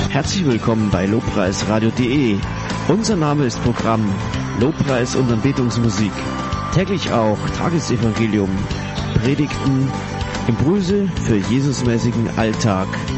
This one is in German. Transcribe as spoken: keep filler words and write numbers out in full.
Herzlich willkommen bei lobpreisradio punkt de. Unser Name ist Programm Lobpreis und Anbetungsmusik. Täglich auch Tagesevangelium, Predigten, Impulse für Jesusmäßigen Alltag.